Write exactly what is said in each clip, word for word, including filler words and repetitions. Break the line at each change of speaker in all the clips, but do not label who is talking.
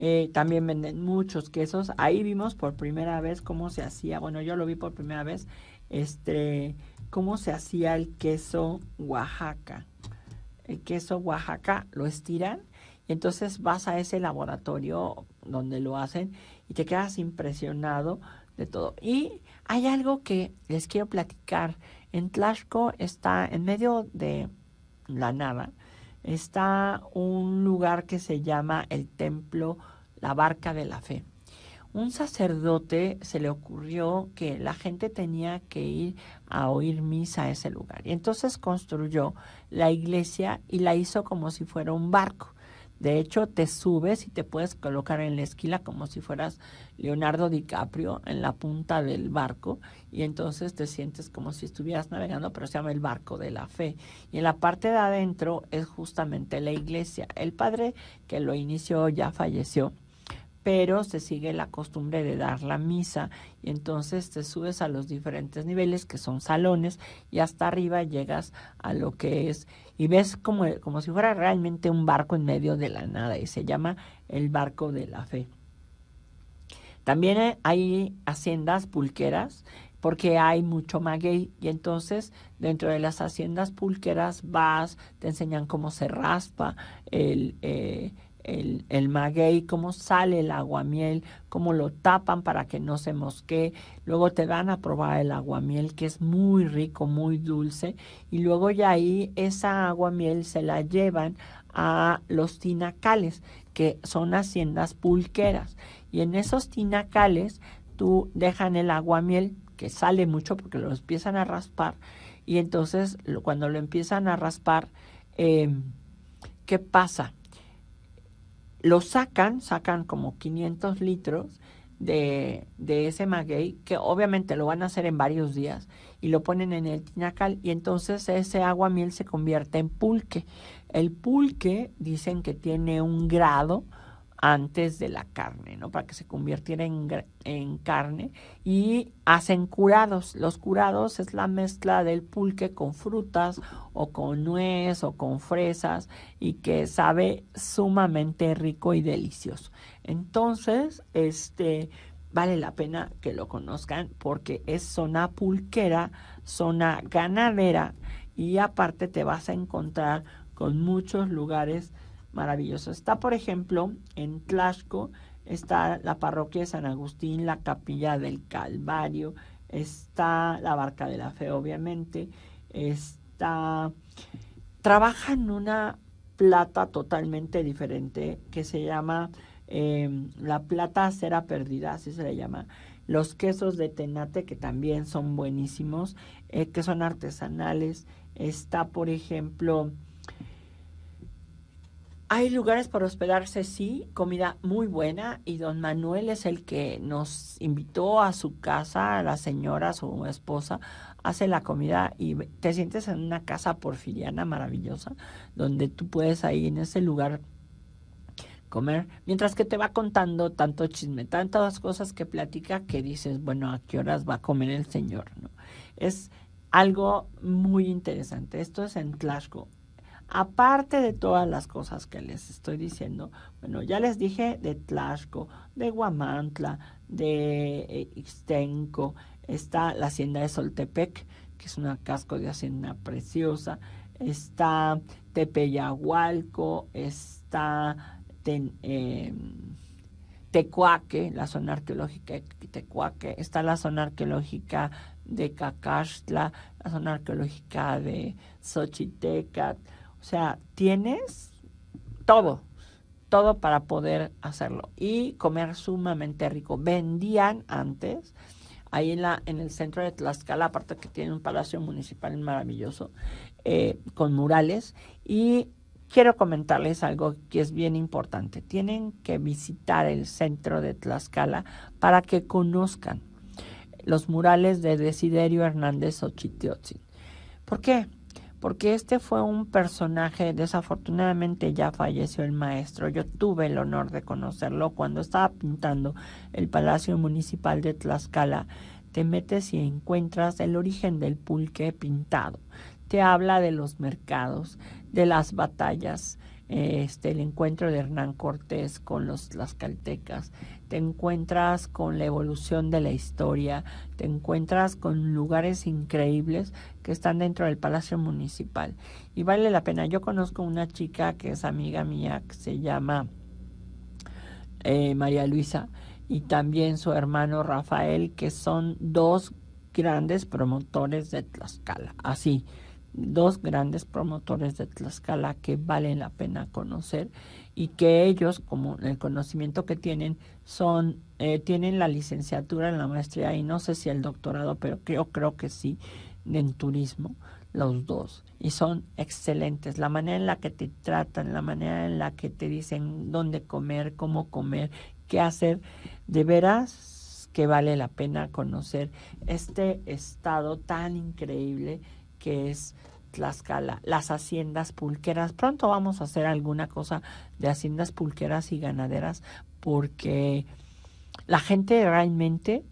Eh, también venden muchos quesos. Ahí vimos por primera vez cómo se hacía, bueno, yo lo vi por primera vez, este, cómo se hacía el queso Oaxaca. El queso Oaxaca lo estiran y entonces vas a ese laboratorio donde lo hacen y te quedas impresionado de todo. Y hay algo que les quiero platicar. En Tlaxco está en medio de la nada, está un lugar que se llama el templo La Barca de la Fe. Un sacerdote se le ocurrió que la gente tenía que ir a oír misa a ese lugar. Y entonces construyó la iglesia y la hizo como si fuera un barco. De hecho, te subes y te puedes colocar en la esquila como si fueras Leonardo DiCaprio en la punta del barco y entonces te sientes como si estuvieras navegando, pero se llama el barco de la fe. Y en la parte de adentro es justamente la iglesia. El padre que lo inició ya falleció, pero se sigue la costumbre de dar la misa y entonces te subes a los diferentes niveles que son salones y hasta arriba llegas a lo que es y ves como, como si fuera realmente un barco en medio de la nada y se llama el barco de la fe. También hay haciendas pulqueras porque hay mucho maguey y entonces dentro de las haciendas pulqueras vas, te enseñan cómo se raspa el, eh, el, el maguey, cómo sale el aguamiel, cómo lo tapan para que no se mosquee. Luego te dan a probar el aguamiel que es muy rico, muy dulce y luego ya ahí esa aguamiel se la llevan a los tinacales que son haciendas pulqueras y en esos tinacales tú dejan el aguamiel que sale mucho porque lo empiezan a raspar y entonces cuando lo empiezan a raspar, eh, ¿qué pasa? Lo sacan, sacan como quinientos litros de, de ese maguey, que obviamente lo van a hacer en varios días, y lo ponen en el tinacal, y entonces ese aguamiel se convierte en pulque. El pulque dicen que tiene un grado antes de la carne, ¿no? Para que se convirtiera en, en carne y hacen curados. Los curados es la mezcla del pulque con frutas o con nuez o con fresas y que sabe sumamente rico y delicioso. Entonces, este, vale la pena que lo conozcan porque es zona pulquera, zona ganadera y aparte te vas a encontrar con muchos lugares maravilloso. Está, por ejemplo, en Tlaxco, está la parroquia de San Agustín, la capilla del Calvario, está la Barca de la Fe, obviamente, está... Trabajan una plata totalmente diferente que se llama eh, la plata cera perdida, así se le llama. Los quesos de tenate, que también son buenísimos, eh, que son artesanales. Está, por ejemplo... Hay lugares para hospedarse, sí, comida muy buena y don Manuel es el que nos invitó a su casa, la señora, su esposa, hace la comida y te sientes en una casa porfiriana maravillosa, donde tú puedes ahí en ese lugar comer, mientras que te va contando tanto chisme, tantas cosas que platica que dices, bueno, ¿a qué horas va a comer el señor? ¿No? Es algo muy interesante. Esto es en Tlaxco. Aparte de todas las cosas que les estoy diciendo, bueno, ya les dije de Tlaxco, de Huamantla, de Ixtenco, está la hacienda de Soltepec, que es una casco de hacienda preciosa, está Tepeyahualco, está ten, eh, Tecuaque, la zona arqueológica de Tecuaque, está la zona arqueológica de Cacaxtla, la zona arqueológica de Xochitecat. O sea, tienes todo, todo para poder hacerlo y comer sumamente rico. Vendían antes, ahí en, la, en el centro de Tlaxcala, aparte que tiene un palacio municipal maravilloso, eh, con murales. Y quiero comentarles algo que es bien importante. Tienen que visitar el centro de Tlaxcala para que conozcan los murales de Desiderio Hernández Xochitiotzin. ¿Por qué? Porque este fue un personaje, desafortunadamente ya falleció el maestro. Yo tuve el honor de conocerlo cuando estaba pintando el Palacio Municipal de Tlaxcala. Te metes y encuentras el origen del pulque pintado. Te habla de los mercados, de las batallas este, el encuentro de Hernán Cortés con los tlaxcaltecas, te encuentras con la evolución de la historia, te encuentras con lugares increíbles que están dentro del Palacio Municipal y vale la pena. Yo conozco una chica que es amiga mía que se llama eh, María Luisa, y también su hermano Rafael, que son dos grandes promotores de Tlaxcala, así, dos grandes promotores de Tlaxcala que valen la pena conocer y que ellos, como el conocimiento que tienen, son eh, tienen la licenciatura en la maestría y no sé si el doctorado, pero creo, creo que sí, en turismo, los dos, y son excelentes. La manera en la que te tratan, la manera en la que te dicen dónde comer, cómo comer, qué hacer, de veras que vale la pena conocer este estado tan increíble que es Tlaxcala. Las haciendas pulqueras, pronto vamos a hacer alguna cosa de haciendas pulqueras y ganaderas, porque la gente realmente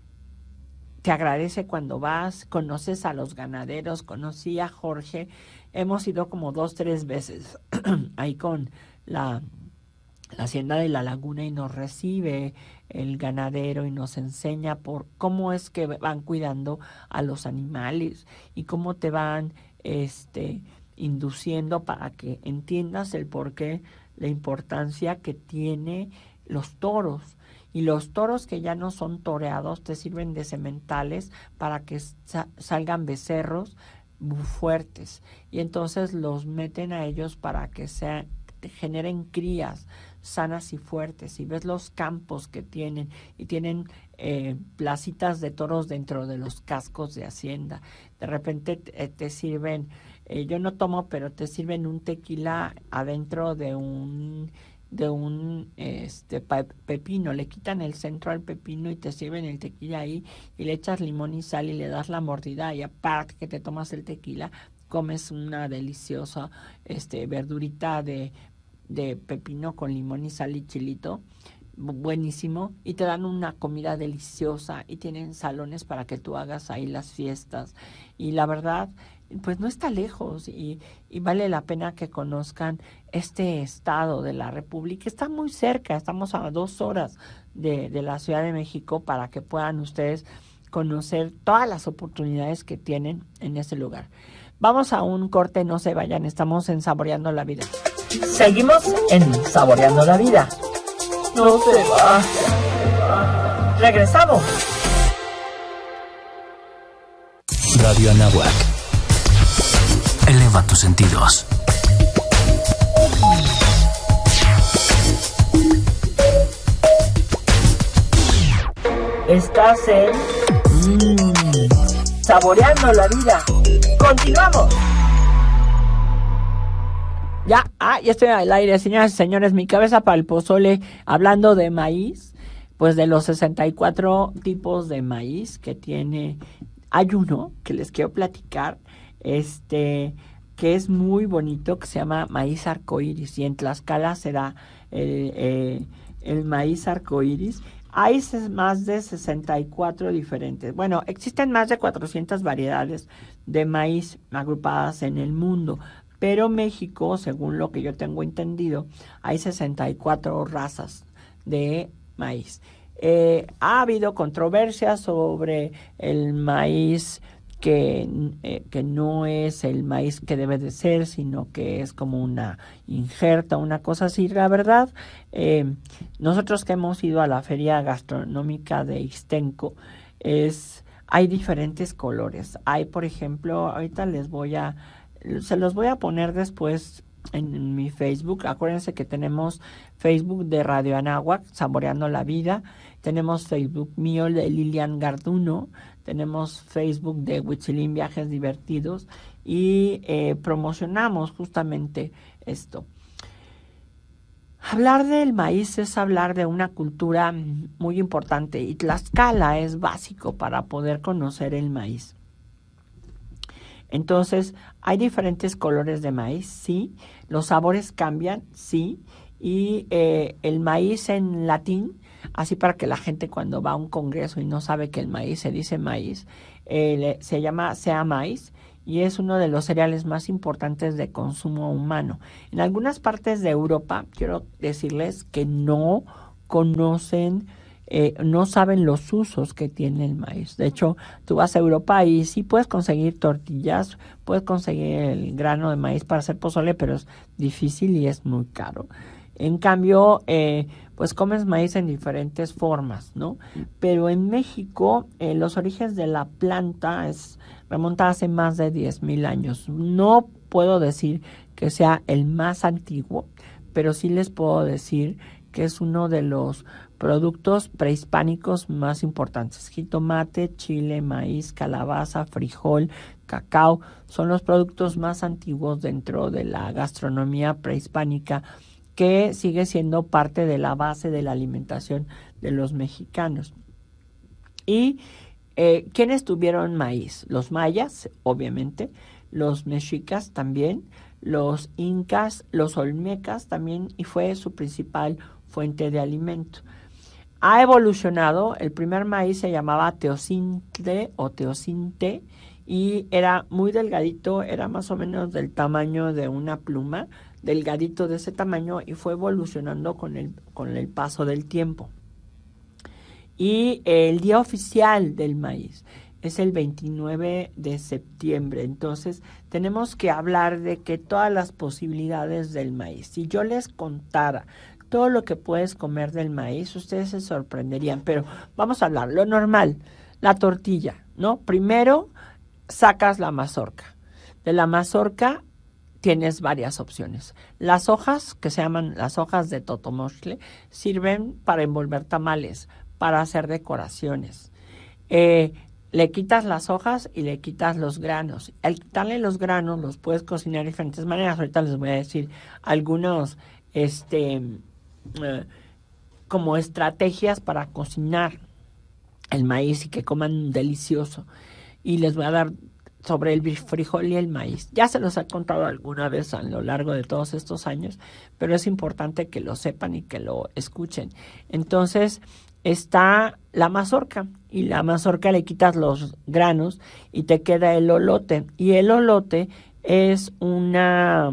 te agradece cuando vas, conoces a los ganaderos. Conocí a Jorge, hemos ido como dos, tres veces ahí con la, la hacienda de la Laguna y nos recibe el ganadero y nos enseña por cómo es que van cuidando a los animales y cómo te van este, induciendo para que entiendas el porqué, la importancia que tiene los toros. Y los toros que ya no son toreados te sirven de sementales para que sa- salgan becerros fuertes. Y entonces los meten a ellos para que sean, generen crías sanas y fuertes. Y ves los campos que tienen. Y tienen eh, placitas de toros dentro de los cascos de hacienda. De repente te, te sirven, eh, yo no tomo, pero te sirven un tequila adentro de un... de un este pepino, le quitan el centro al pepino y te sirven el tequila ahí y le echas limón y sal y le das la mordida y aparte que te tomas el tequila, comes una deliciosa este verdurita de, de pepino con limón y sal y chilito, buenísimo, y te dan una comida deliciosa y tienen salones para que tú hagas ahí las fiestas y la verdad pues no está lejos y, y vale la pena que conozcan este estado de la República. Está muy cerca, estamos a dos horas de, de la Ciudad de México para que puedan ustedes conocer todas las oportunidades que tienen en ese lugar. Vamos a un corte, no se vayan, estamos en Saboreando la Vida. Seguimos en Saboreando la Vida. No se vayan. Regresamos.
Radio Anáhuac. Eleva tus sentidos.
Estás en mmm, Saboreando la Vida. Continuamos. Ya, ah, ya estoy al aire, señoras y señores. Mi cabeza para el pozole, hablando de maíz, pues de los sesenta y cuatro tipos de maíz que tiene. Hay uno que les quiero platicar, este, que es muy bonito, que se llama maíz arcoíris, y en Tlaxcala será el, eh, el maíz arcoíris. Hay más de sesenta y cuatro diferentes. Bueno, existen más de cuatrocientas variedades de maíz agrupadas en el mundo, pero México, según lo que yo tengo entendido, hay sesenta y cuatro razas de maíz. Eh, ha habido controversias sobre el maíz que, eh, que no es el maíz que debe de ser, sino que es como una injerta, una cosa así. La verdad, eh, nosotros que hemos ido a la feria gastronómica de Ixtenco, es, hay diferentes colores. Hay, por ejemplo, ahorita les voy a, se los voy a poner después en mi Facebook. Acuérdense que tenemos Facebook de Radio Anáhuac, Saboreando la Vida. Tenemos Facebook mío de Lilian Garduno. Tenemos Facebook de Huitzilín Viajes Divertidos. Y eh, promocionamos justamente esto. Hablar del maíz es hablar de una cultura muy importante. Y Tlaxcala es básico para poder conocer el maíz. Entonces, hay diferentes colores de maíz, sí. Los sabores cambian, sí. Y eh, el maíz en latín, así para que la gente cuando va a un congreso y no sabe que el maíz se dice maíz, eh, se llama sea maíz. y es uno de los cereales más importantes de consumo humano. En algunas partes de Europa, quiero decirles que no conocen, eh, no saben los usos que tiene el maíz. De hecho, tú vas a Europa y sí puedes conseguir tortillas, puedes conseguir el grano de maíz para hacer pozole, pero es difícil y es muy caro. En cambio, eh, pues comes maíz en diferentes formas, ¿no? Pero en México, eh, los orígenes de la planta es remonta hace más de diez mil años. No puedo decir que sea el más antiguo, pero sí les puedo decir que es uno de los productos prehispánicos más importantes. Jitomate, chile, maíz, calabaza, frijol, cacao, son los productos más antiguos dentro de la gastronomía prehispánica, que sigue siendo parte de la base de la alimentación de los mexicanos. Y eh, ¿quiénes tuvieron maíz? Los mayas, obviamente, los mexicas también, los incas, los olmecas también, y fue su principal fuente de alimento. Ha evolucionado, el primer maíz se llamaba teocintle o teocinte, y era muy delgadito, era más o menos del tamaño de una pluma, delgadito de ese tamaño, y fue evolucionando con el, con el paso del tiempo. Y el día oficial del maíz es el veintinueve de septiembre. Entonces tenemos que hablar de que todas las posibilidades del maíz. Si yo les contara todo lo que puedes comer del maíz, ustedes se sorprenderían. Pero vamos a hablar, lo normal, la tortilla, ¿no? Primero sacas la mazorca. De la mazorca tienes varias opciones. Las hojas, que se llaman las hojas de totomostle, sirven para envolver tamales, para hacer decoraciones. Eh, le quitas las hojas y le quitas los granos. Al quitarle los granos los puedes cocinar de diferentes maneras. Ahorita les voy a decir algunos este, eh, como estrategias para cocinar el maíz y que coman delicioso. Y les voy a dar sobre el frijol y el maíz. Ya se los he contado alguna vez a lo largo de todos estos años, pero es importante que lo sepan y que lo escuchen. Entonces, está la mazorca, y la mazorca le quitas los granos y te queda el olote. Y el olote es una,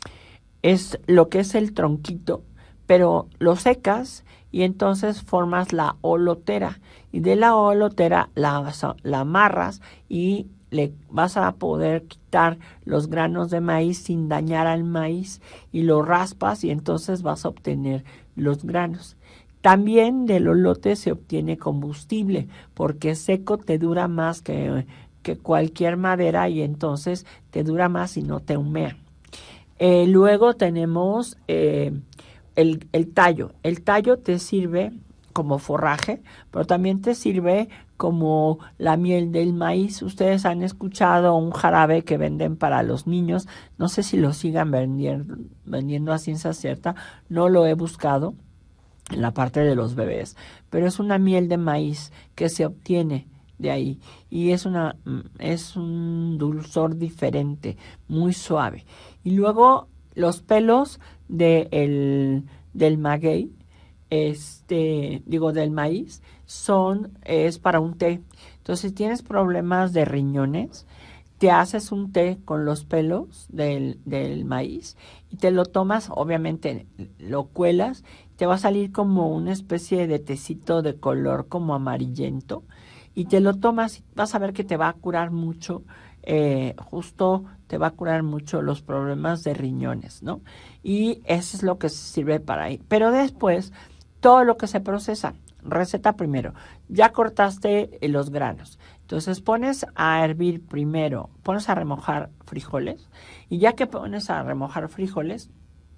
es lo que es el tronquito, pero lo secas y entonces formas la olotera. Y de la olotera la, la amarras y le vas a poder quitar los granos de maíz sin dañar al maíz, y lo raspas y entonces vas a obtener los granos. También del olote se obtiene combustible, porque seco te dura más que, que cualquier madera, y entonces te dura más y no te humea. Eh, luego tenemos eh, el, el tallo. El tallo te sirve como forraje, pero también te sirve como la miel del maíz. Ustedes han escuchado un jarabe que venden para los niños, no sé si lo sigan vendiendo, vendiendo a ciencia cierta, no lo he buscado en la parte de los bebés, pero es una miel de maíz que se obtiene de ahí, y es una es un dulzor diferente, muy suave. Y luego los pelos de el, del maguey, este, digo del maíz, son, es para un té. Entonces, si tienes problemas de riñones, te haces un té con los pelos del, del maíz y te lo tomas, obviamente lo cuelas, te va a salir como una especie de tecito de color como amarillento, y te lo tomas y vas a ver que te va a curar mucho, eh, justo te va a curar mucho los problemas de riñones, ¿no? Y eso es lo que sirve para ahí. Pero después, todo lo que se procesa, receta primero, ya cortaste los granos, entonces pones a hervir primero, pones a remojar frijoles, y ya que pones a remojar frijoles,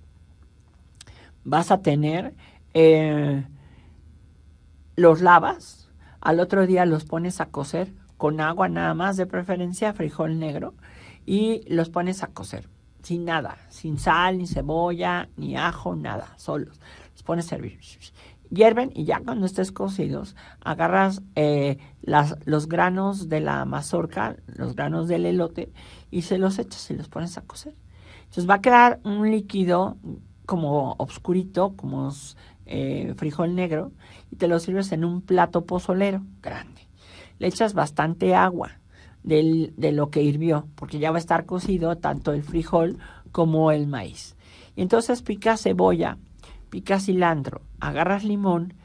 vas a tener, eh, los lavas, al otro día los pones a cocer con agua nada más, de preferencia frijol negro, y los pones a cocer, sin nada, sin sal, ni cebolla, ni ajo, nada, solos, los pones a hervir. Hierven, y ya cuando estés cocidos, agarras eh, las, los granos de la mazorca, los granos del elote, y se los echas y los pones a cocer. Entonces va a quedar un líquido como obscurito, como eh, frijol negro, y te lo sirves en un plato pozolero grande. Le echas bastante agua, del, de lo que hirvió, porque ya va a estar cocido tanto el frijol como el maíz. Y entonces picas cebolla, picas cilantro, agarras limón